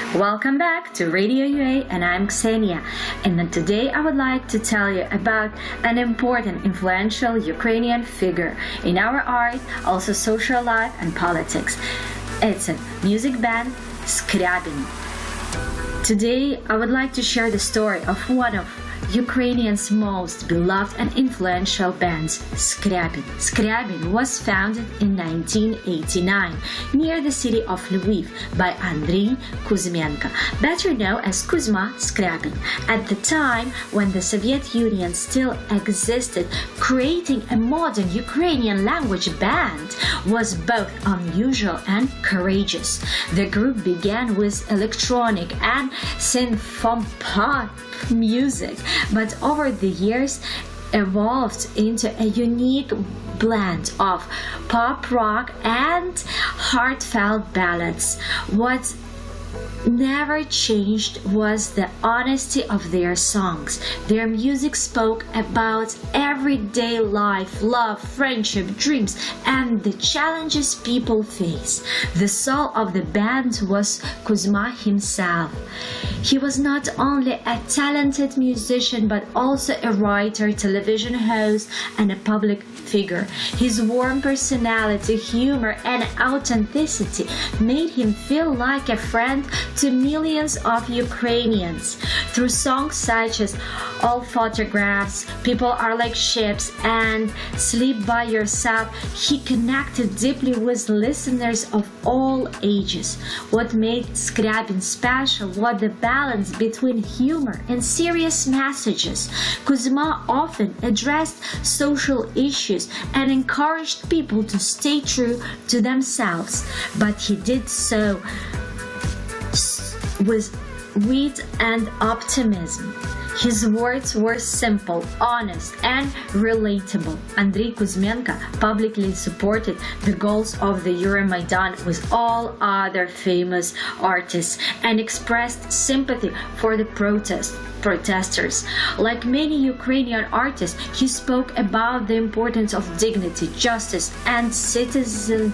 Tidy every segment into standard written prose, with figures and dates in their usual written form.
Welcome back to Radio UA, and I'm Ksenia. And today I would like to tell you about an important, influential Ukrainian figure in our art, also social life and politics. It's a music band, Skryabin. Today I would like to share the story of one of Ukrainians' most beloved and influential bands, Skryabin. Skryabin was founded in 1989 near the city of Lviv by Andriy Kuzmenko, better known as Kuzma Skryabin. At the time when the Soviet Union still existed, creating a modern Ukrainian language band was both unusual and courageous. The group began with electronic and synth-pop music, but over the years evolved into a unique blend of pop rock and heartfelt ballads. What never changed was the honesty of their songs. Their music spoke about everyday life, love, friendship, dreams, and the challenges people face. The soul of the band was Kuzma himself. He was not only a talented musician but also a writer, television host, and a public figure. His warm personality, humor, and authenticity made him feel like a friend to millions of Ukrainians. Through songs such as All Photographs, People Are Like Ships, and Sleep By Yourself, he connected deeply with listeners of all ages. What made Skryabin special was the balance between humor and serious messages. Kuzma often addressed social issues and encouraged people to stay true to themselves, but he did so with wit and optimism. His words were simple, honest, and relatable. Andriy Kuzmenko publicly supported the goals of the Euromaidan with all other famous artists and expressed sympathy for the protesters. Like many Ukrainian artists, he spoke about the importance of dignity, justice, and citizens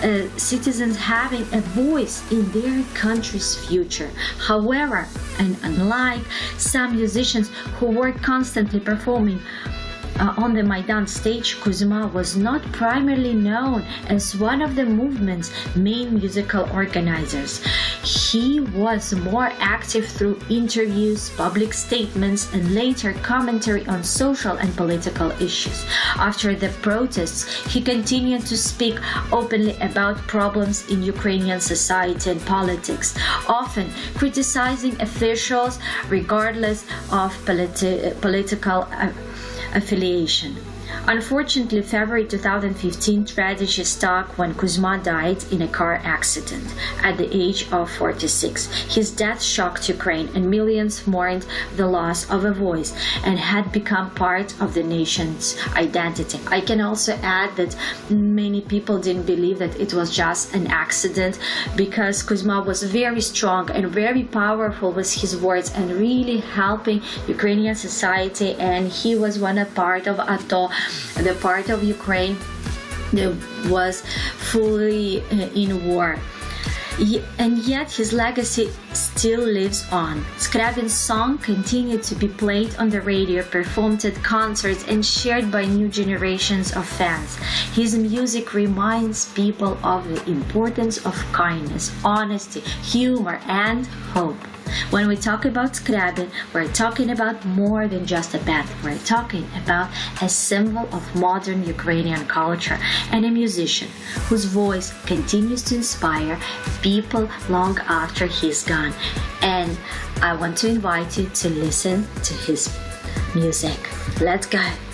having a voice in their country's future. However, and unlike some musicians who were constantly performing on the Maidan stage, Kuzma was not primarily known as one of the movement's main musical organizers. He was more active through interviews, public statements, and later commentary on social and political issues. After the protests, he continued to speak openly about problems in Ukrainian society and politics, often criticizing officials regardless of political affiliation. Unfortunately, February 2015 tragedy struck when Kuzma died in a car accident at the age of 46. His death shocked Ukraine, and millions mourned the loss of a voice and had become part of the nation's identity. I can also add that many people didn't believe that it was just an accident, because Kuzma was very strong and very powerful with his words and really helping Ukrainian society, and he was one part of ATO, the part of Ukraine that was fully in war. And yet his legacy still lives on. Skryabin's song continued to be played on the radio, performed at concerts, and shared by new generations of fans. His music reminds people of the importance of kindness, honesty, humor, and hope. When we talk about Skryabin, we're talking about more than just a band. We're talking about a symbol of modern Ukrainian culture and a musician whose voice continues to inspire people long after he's gone. And I want to invite you to listen to his music. Let's go!